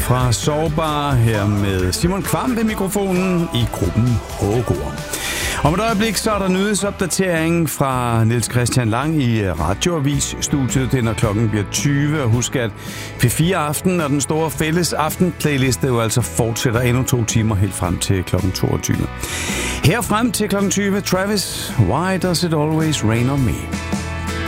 fra Sårbar her med Simon Kvam ved mikrofonen i gruppen Hågård. Om et øjeblik så er der nyhedsopdatering fra Niels Christian Lang i Radioavis-studiet. Det er, når klokken bliver 20. Og husk, at P4 Aften og den store fælles aftenplayliste jo altså fortsætter endnu 2 timer helt frem til klokken 22. Her frem til klokken 20, Travis, Why Does It Always Rain On Me?